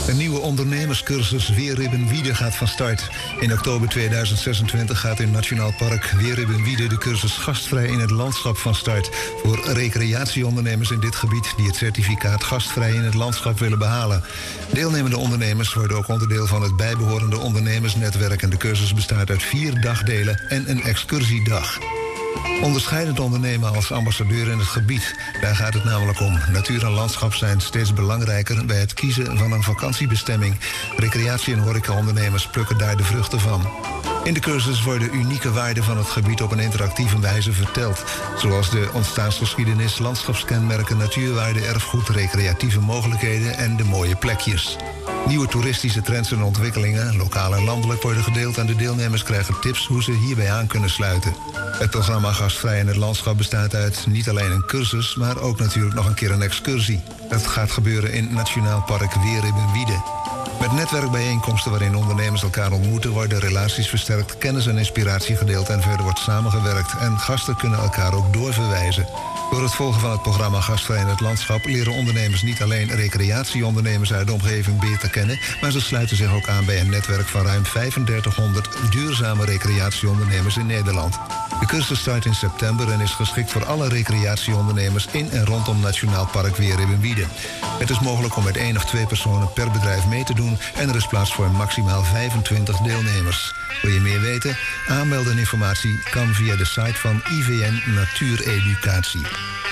Een nieuwe ondernemerscursus Weerribbenwiede gaat van start. In oktober 2026 gaat in Nationaal Park Weerribbenwiede de cursus Gastvrij in het Landschap van start. Voor recreatieondernemers in dit gebied die het certificaat Gastvrij in het Landschap willen behalen. Deelnemende ondernemers worden ook onderdeel van het bijbehorende ondernemersnetwerk. En de cursus bestaat uit 4 dagdelen en een excursiedag. Onderscheidend ondernemen als ambassadeur in het gebied. Daar gaat het namelijk om. Natuur en landschap zijn steeds belangrijker bij het kiezen van een vakantiebestemming. Recreatie- en horecaondernemers plukken daar de vruchten van. In de cursus worden unieke waarden van het gebied op een interactieve wijze verteld. Zoals de ontstaansgeschiedenis, landschapskenmerken, natuurwaarden, erfgoed, recreatieve mogelijkheden en de mooie plekjes. Nieuwe toeristische trends en ontwikkelingen, lokaal en landelijk, worden gedeeld en de deelnemers krijgen tips hoe ze hierbij aan kunnen sluiten. Het programma Gastvrij in het Landschap bestaat uit niet alleen een cursus, maar ook natuurlijk nog een keer een excursie. Het gaat gebeuren in Nationaal Park Weerribbenwiede. Met netwerkbijeenkomsten waarin ondernemers elkaar ontmoeten, worden relaties versterkt, kennis en inspiratie gedeeld en verder wordt samengewerkt. En gasten kunnen elkaar ook doorverwijzen. Door het volgen van het programma Gastvrij in het Landschap leren ondernemers niet alleen recreatieondernemers uit de omgeving beter kennen, maar ze sluiten zich ook aan bij een netwerk van ruim 3500 duurzame recreatieondernemers in Nederland. De cursus start in september en is geschikt voor alle recreatieondernemers in en rondom Nationaal Park Weerribbenwiede. Het is mogelijk om met 1 of 2 personen per bedrijf mee te doen en er is plaats voor maximaal 25 deelnemers. Wil je meer weten? Aanmelden en informatie kan via de site van IVN Natuureducatie.